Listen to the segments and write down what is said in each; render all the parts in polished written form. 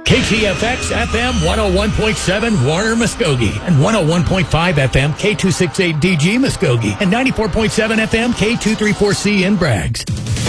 KTFX FM 101.7 Warner Muskogee and 101.5 FM K268DG Muskogee and 94.7 FM K234C in Braggs.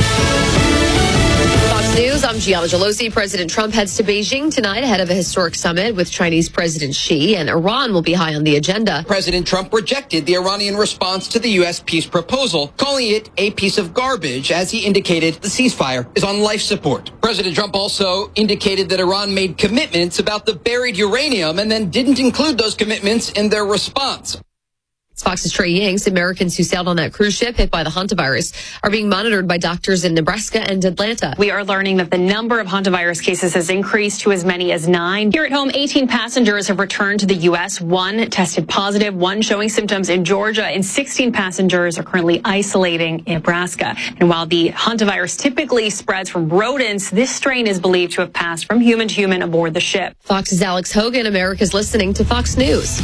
Fox News, I'm Gianna Gelosi. President Trump heads to Beijing tonight ahead of a historic summit with Chinese President Xi, and Iran will be high on the agenda. President Trump rejected the Iranian response to the U.S. peace proposal, calling it a piece of garbage, as he indicated the ceasefire is on life support. President Trump also indicated that Iran made commitments about the buried uranium and then didn't include those commitments in their response. Fox's Trey Yingst. Americans who sailed on that cruise ship hit by the hantavirus are being monitored by doctors in Nebraska and Atlanta. We are learning that the number of hantavirus cases has increased to as many as 9. Here at home, 18 passengers have returned to the U.S. 1 tested positive, 1 showing symptoms in Georgia, and 16 passengers are currently isolating in Nebraska. And while the hantavirus typically spreads from rodents, this strain is believed to have passed from human to human aboard the ship. Fox's Alex Hogan. America's listening to Fox News.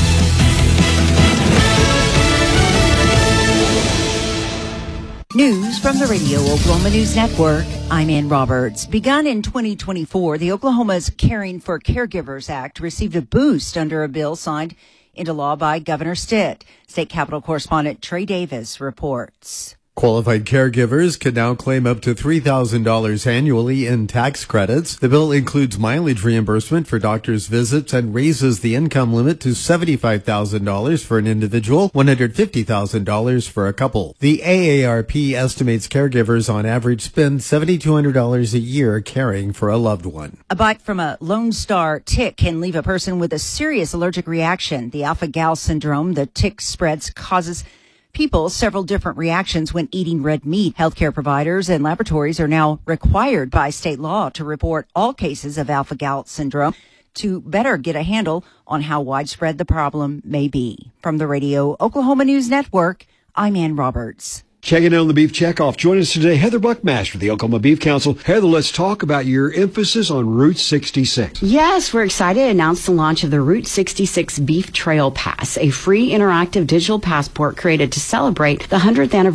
News from the Radio Oklahoma News Network. I'm Ann Roberts. Begun in 2024, the Oklahoma's Caring for Caregivers Act received a boost under a bill signed into law by Governor Stitt. State Capitol correspondent Trey Davis reports. Qualified caregivers can now claim up to $3,000 annually in tax credits. The bill includes mileage reimbursement for doctors' visits and raises the income limit to $75,000 for an individual, $150,000 for a couple. The AARP estimates caregivers on average spend $7,200 a year caring for a loved one. A bite from a Lone Star tick can leave a person with a serious allergic reaction. The alpha-gal syndrome the tick spreads causes people several different reactions when eating red meat. Healthcare providers and laboratories are now required by state law to report all cases of alpha-gal syndrome to better get a handle on how widespread the problem may be. From the Radio Oklahoma News Network, I'm Ann Roberts. Checking in on the Beef Checkoff. Join us today, Heather Buckmaster, the Oklahoma Beef Council. Heather, let's talk about your emphasis on Route 66. Yes, we're excited to announce the launch of the Route 66 Beef Trail Pass, a free interactive digital passport created to celebrate the 100th anniversary